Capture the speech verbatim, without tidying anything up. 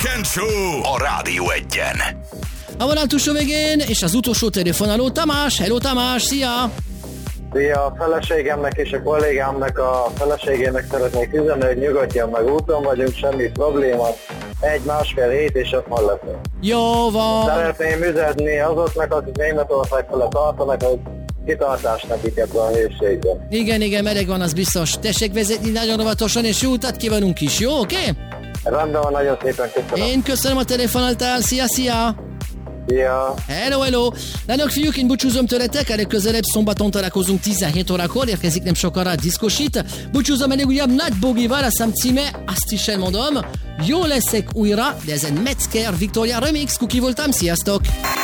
Kent Show a Rádió Egyen. A vonal túlsó végén, és az utolsó telefonáló Tamás. Hello Tamás, szia! Szia, a feleségemnek és a kollégámnak a feleségének szeretnék üzenni, hogy nyugodjon meg, úton vagyunk, semmi probléma. Egy-másfél hét és ott van leszünk. Jó van! Szeretném üzenni azoknak, akik Németország fele tartanak, hogy kitartás nekik ebben a hőségben. Igen, igen, meleg van, az biztos. Tessék vezetni nagyon óvatosan, és jó utat kívánunk is, jó, oké? Okay? Rendben van, nagyon szépen köszönöm. Én köszönöm a telefonáltál, szia, szia! Szia! Hello, hello! Lányok, fiúk, én búcsúzom tőletek, legközelebb szombaton találkozunk tizenhét órakor, érkezik nem sokára a diszkosít. Búcsúzom elég újabb Nagy Bogival, a szám címe, azt is elmondom, jó leszek újra, de ezen Metzger Victoria Remix, Kuki voltam, sziasztok!